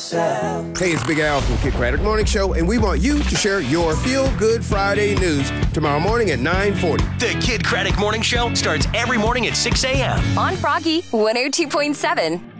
yourself. Hey, it's Big Al from Kid Craddock Morning Show, and we want you to share your Feel Good Friday news tomorrow morning at 9:40. The Kid Craddock Morning Show starts every morning at 6 a.m. on Froggy 102.7.